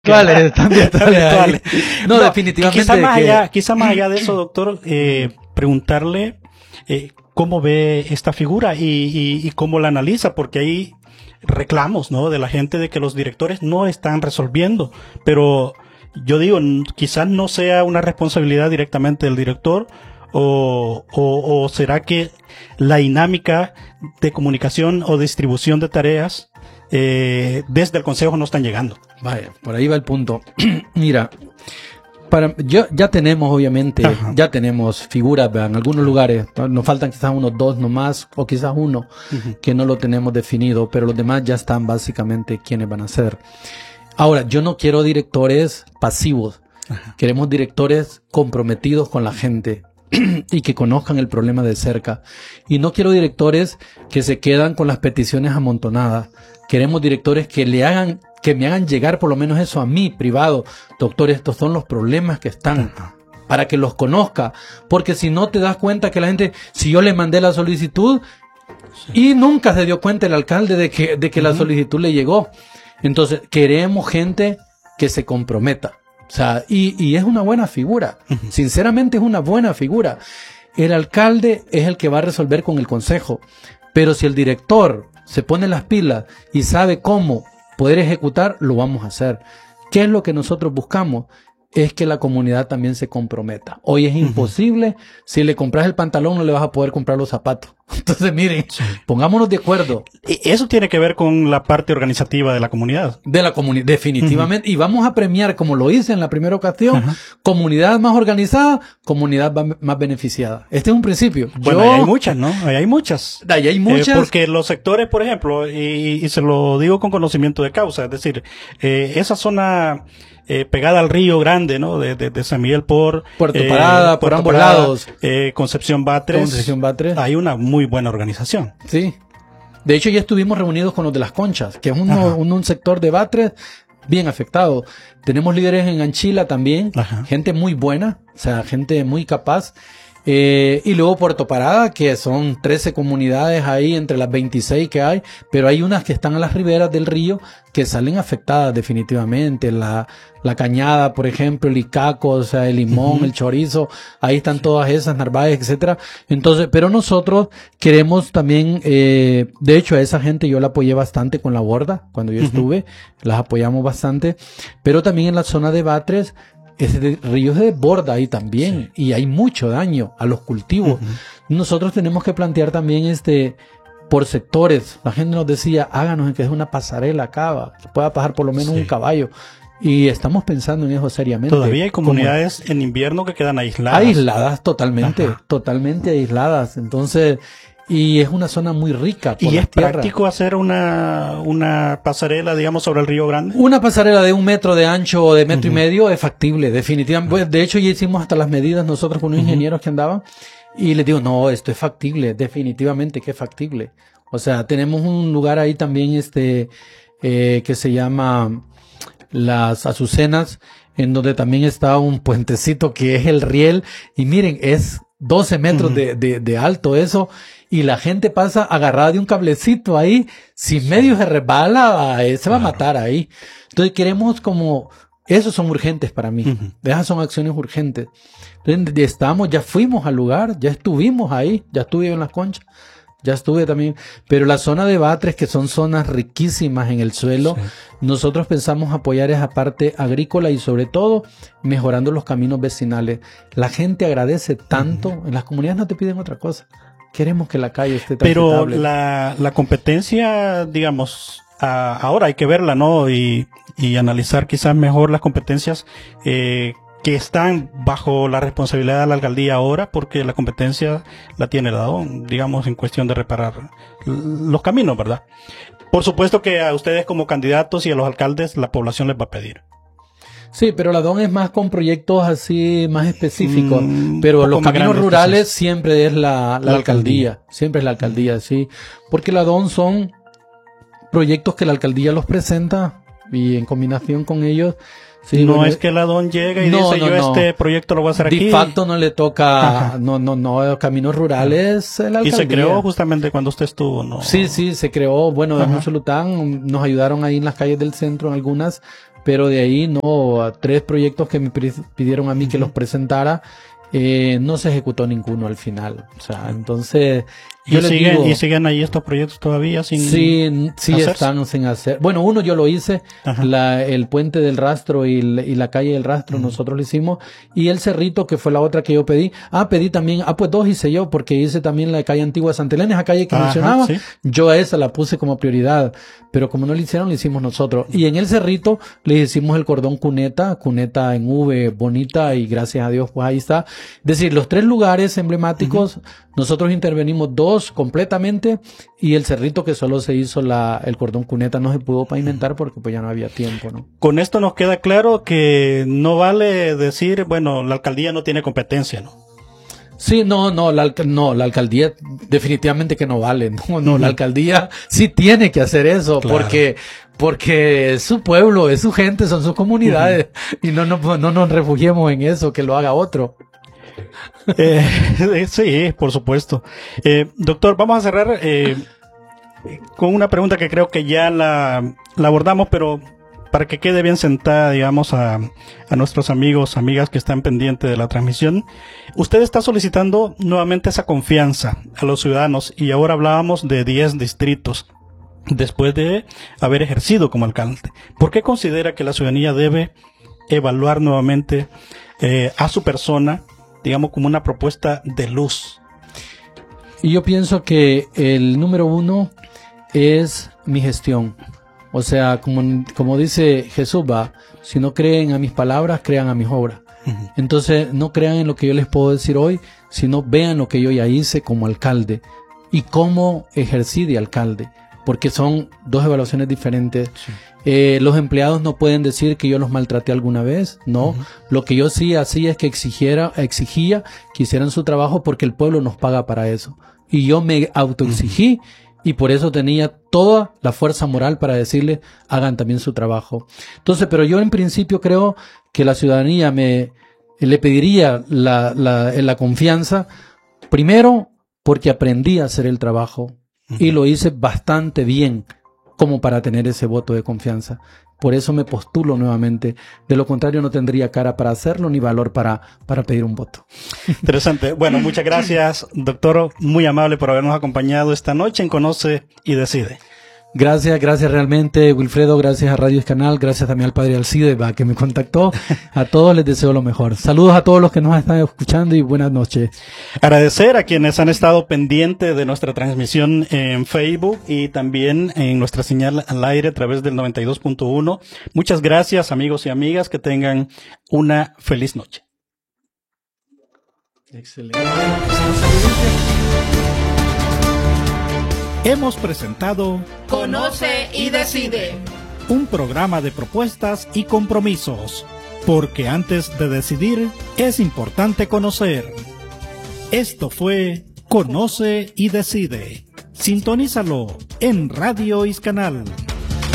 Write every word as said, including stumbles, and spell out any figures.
virtuales, están virtuales. virtuales. No, No, definitivamente. Quizá más, que... allá, quizá más allá de eso, doctor, eh, preguntarle eh, cómo ve esta figura y, y, y cómo la analiza, porque hay reclamos, ¿no?, de la gente de que los directores no están resolviendo, pero yo digo, quizás no sea una responsabilidad directamente del director, o, o, o será que la dinámica de comunicación o distribución de tareas eh, desde el consejo no están llegando. Vaya, por ahí va el punto. Mira, para, yo, ya tenemos obviamente, Ajá. ya tenemos figuras, ¿verdad? En algunos lugares, nos faltan quizás unos dos nomás, o quizás uno, uh-huh. que no lo tenemos definido, pero los demás ya están básicamente quiénes van a ser. Ahora, yo no quiero directores pasivos, Ajá. queremos directores comprometidos con la gente y que conozcan el problema de cerca. Y no quiero directores que se quedan con las peticiones amontonadas. Queremos directores que le hagan, que me hagan llegar por lo menos eso a mí, privado. Doctor, estos son los problemas que están, para que los conozca. Porque si no te das cuenta que la gente, si yo le mandé la solicitud, sí. y nunca se dio cuenta el alcalde de que, de que uh-huh. la solicitud le llegó. Entonces, queremos gente que se comprometa. O sea, y, y es una buena figura. Uh-huh. Sinceramente es una buena figura. El alcalde es el que va a resolver con el consejo. Pero si el director se pone las pilas y sabe cómo poder ejecutar, lo vamos a hacer. ¿Qué es lo que nosotros buscamos? Es que la comunidad también se comprometa. Hoy es imposible. Uh-huh. Si le compras el pantalón, no le vas a poder comprar los zapatos. Entonces, miren, sí. pongámonos de acuerdo. Eso tiene que ver con la parte organizativa de la comunidad. De la comunidad, definitivamente. Uh-huh. Y vamos a premiar, como lo hice en la primera ocasión, uh-huh. comunidad más organizada, comunidad más beneficiada. Este es un principio. Bueno, Yo... ahí hay muchas, ¿no? Ahí hay muchas. Ahí hay muchas. Eh, porque los sectores, por ejemplo, y, y se lo digo con conocimiento de causa, es decir, eh, esa zona... Eh, pegada al Río Grande, ¿no? De, de, de San Miguel por Puerto eh, Parada, por ambos Parada, lados. Eh, Concepción Batres. Concepción Batres. Hay una muy buena organización. Sí. De hecho, ya estuvimos reunidos con los de las Conchas, que es uno, un, un sector de Batres bien afectado. Tenemos líderes en Anchila también, Ajá. gente muy buena, o sea, gente muy capaz. Eh, y luego Puerto Parada, que son trece comunidades ahí entre las veintiséis que hay, pero hay unas que están a las riberas del río que salen afectadas definitivamente. La, la Cañada, por ejemplo, el Icaco, o sea, el Limón, uh-huh. el Chorizo, ahí están todas esas, Narváez, etcétera. Entonces, pero nosotros queremos también, eh, de hecho a esa gente yo la apoyé bastante con la borda, cuando yo uh-huh. estuve, las apoyamos bastante, pero también en la zona de Batres, ese río se desborda ahí también, sí. y hay mucho daño a los cultivos. Uh-huh. Nosotros tenemos que plantear también este por sectores. La gente nos decía, háganos que es una pasarela acá, que pueda pasar por lo menos sí. un caballo. Y estamos pensando en eso seriamente. Todavía hay comunidades Como, en invierno que quedan aisladas. Aisladas totalmente, Ajá. totalmente aisladas. Entonces, y es una zona muy rica. ¿Y es práctico hacer una, una pasarela, digamos, sobre el Río Grande? Una pasarela de un metro de ancho o de metro uh-huh. y medio es factible, definitivamente. Uh-huh. De hecho, ya hicimos hasta las medidas nosotros con unos uh-huh. ingenieros que andaban. Y les digo, no, esto es factible, definitivamente que es factible. O sea, tenemos un lugar ahí también, este, eh, que se llama Las Azucenas, en donde también está un puentecito que es el riel. Y miren, es doce metros uh-huh. de, de, de alto eso. Y la gente pasa agarrada de un cablecito ahí, si medio se resbala, se va claro. a matar ahí. Entonces queremos como, esos son urgentes para mí, uh-huh. esas son acciones urgentes. Entonces estamos, ya fuimos al lugar, ya estuvimos ahí, ya estuve en las Conchas, ya estuve también, pero la zona de Batres, que son zonas riquísimas en el suelo, sí. nosotros pensamos apoyar esa parte agrícola y sobre todo mejorando los caminos vecinales. La gente agradece tanto, uh-huh. en las comunidades no te piden otra cosa. Queremos que la calle esté transitable. Pero la, la competencia, digamos, a, ahora hay que verla, ¿no? Y, y analizar quizás mejor las competencias eh, que están bajo la responsabilidad de la alcaldía ahora, porque la competencia la tiene la DAON, digamos, en cuestión de reparar los caminos, ¿verdad? Por supuesto que a ustedes como candidatos y a los alcaldes la población les va a pedir. Sí, pero la DAON es más con proyectos así más específicos, mm, pero los caminos rurales quizás. siempre es la, la, la alcaldía. alcaldía, siempre es la alcaldía, sí, porque la DAON son proyectos que la alcaldía los presenta y en combinación con ellos. Sí, no bueno, es que la DAON llega y no, dice no, yo no. este proyecto lo voy a hacer de aquí. De facto no le toca, Ajá. no, no, no, caminos rurales la alcaldía. Y se creó justamente cuando usted estuvo, ¿no? Sí, sí, se creó, bueno, de Monsolután nos ayudaron ahí en las calles del centro en algunas pero de ahí no, a tres proyectos que me pidieron a mí que los presentara, eh, no se ejecutó ninguno al final. O sea, entonces... ¿Y, yo les siguen, digo, ¿Y siguen ahí estos proyectos todavía sin Sí, sí hacerse? están sin hacer. Bueno, uno yo lo hice, la, el puente del Rastro y, la, y la calle del Rastro, uh-huh. nosotros lo hicimos. Y el Cerrito, que fue la otra que yo pedí. Ah, pedí también, ah, pues dos hice yo, porque hice también la calle antigua de Santa Elena, esa calle que Ajá, mencionaba. ¿Sí? Yo a esa la puse como prioridad. Pero como no lo hicieron, lo hicimos nosotros. Y en el Cerrito le hicimos el cordón cuneta, cuneta en V, bonita, y gracias a Dios, pues ahí está. Es decir, los tres lugares emblemáticos, uh-huh. nosotros intervenimos dos completamente, y el Cerrito que solo se hizo la, el cordón cuneta no se pudo pavimentar porque pues ya no había tiempo, ¿no? Con esto nos queda claro que no vale decir, bueno, la alcaldía no tiene competencia, ¿no? Sí, no, no, la, no, la alcaldía definitivamente que no vale, no, no, uh-huh. la alcaldía sí tiene que hacer eso, claro. porque, porque es su pueblo, es su gente, son sus comunidades, uh-huh. y no, no, no nos refugiemos en eso, que lo haga otro. Eh, sí, por supuesto. Eh, doctor, vamos a cerrar eh, con una pregunta que creo que ya la, la abordamos, pero para que quede bien sentada, digamos, a, a nuestros amigos, amigas que están pendientes de la transmisión. Usted está solicitando nuevamente esa confianza a los ciudadanos y ahora hablábamos de diez distritos después de haber ejercido como alcalde. ¿Por qué considera que la ciudadanía debe evaluar nuevamente eh, a su persona, digamos, como una propuesta de luz? Y yo pienso que el número uno es mi gestión. O sea, como, como dice Jesús, va, si no creen a mis palabras, crean a mis obras. Uh-huh. Entonces, no crean en lo que yo les puedo decir hoy, sino vean lo que yo ya hice como alcalde y cómo ejercí de alcalde, porque son dos evaluaciones diferentes. Sí. Eh, los empleados no pueden decir que yo los maltraté alguna vez, no. Uh-huh. Lo que yo sí hacía es que exigiera, exigía que hicieran su trabajo porque el pueblo nos paga para eso. Y yo me autoexigí uh-huh. y por eso tenía toda la fuerza moral para decirle, hagan también su trabajo. Entonces, pero yo en principio creo que la ciudadanía me le pediría la, la, la confianza, primero porque aprendí a hacer el trabajo uh-huh. y lo hice bastante bien como para tener ese voto de confianza. Por eso me postulo nuevamente. De lo contrario, no tendría cara para hacerlo ni valor para, para pedir un voto. Interesante. Bueno, muchas gracias, doctor. Muy amable por habernos acompañado esta noche en Conoce y Decide. Gracias, gracias realmente, Wilfredo. Gracias a Radio Escanal. Gracias también al padre Alcide, va, que me contactó. A todos les deseo lo mejor. Saludos a todos los que nos están escuchando y buenas noches. Agradecer a quienes han estado pendientes de nuestra transmisión en Facebook y también en nuestra señal al aire a través del noventa y dos punto uno. Muchas gracias, amigos y amigas. Que tengan una feliz noche. Excelente. Hemos presentado Conoce y Decide, un programa de propuestas y compromisos, porque antes de decidir es importante conocer. Esto fue Conoce y Decide. Sintonízalo en Radio Iscanal.